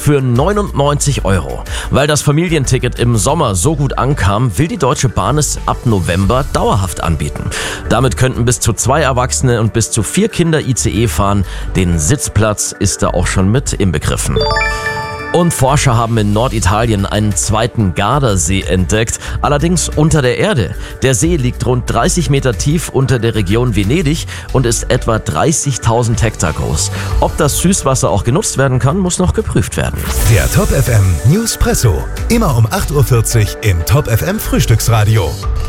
für 99 €. Weil das Familienticket im Sommer so gut ankam, will die Deutsche Bahn es ab November dauerhaft anbieten. Damit könnten bis zu 2 Erwachsene und bis zu 4 Kinder ICE fahren. Den Sitzplatz ist da auch schon mit inbegriffen. Und Forscher haben in Norditalien einen zweiten Gardasee entdeckt, allerdings unter der Erde. Der See liegt rund 30 Meter tief unter der Region Venedig und ist etwa 30.000 Hektar groß. Ob das Süßwasser auch genutzt werden kann, muss noch geprüft werden. Der Top FM Newspresso. Immer um 8:40 Uhr im Top FM Frühstücksradio.